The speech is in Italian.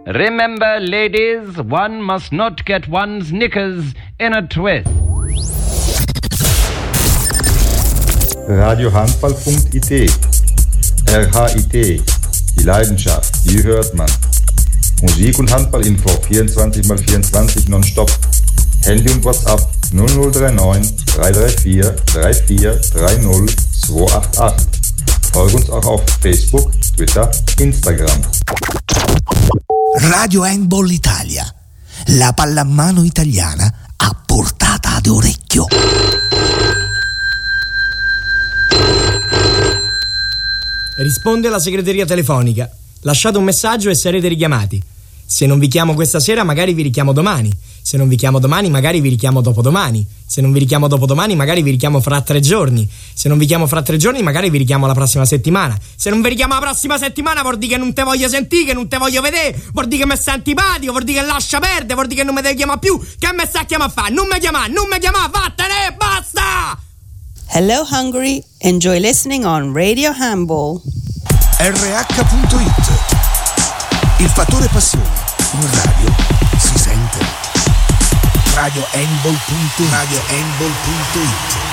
Remember, ladies, one must not get one's knickers in a twist. Radiohandball.it RHIT, die Leidenschaft, die hört man. Musik- und Handballinfo 24x24 nonstop. Handy und WhatsApp 0039 334 3430 288. Folge uns auch auf Facebook, Twitter, Instagram. Radio Handball Italia, la pallamano italiana a portata d'orecchio. Risponde la segreteria telefonica. Lasciate un messaggio e sarete richiamati. Se non vi chiamo questa sera, magari vi richiamo domani. Se non vi chiamo domani, magari vi richiamo dopodomani. Se non vi richiamo dopodomani, magari vi richiamo fra 3 giorni. Se non vi chiamo fra 3 giorni, magari vi richiamo la prossima settimana. Se non vi richiamo la prossima settimana, vuol dire che non te voglio sentire, che non te voglio vedere, vuol dire che mi sei antipatico, vuol dire che lascia perdere, vuol dire che non mi devi chiamare più. Che mi sta chiamando a fare? Non mi chiamare, vattene, basta! Hello Hungary, enjoy listening on Radio Handball. RH.it, il fattore passione, in radio si sente. Radiohandball.it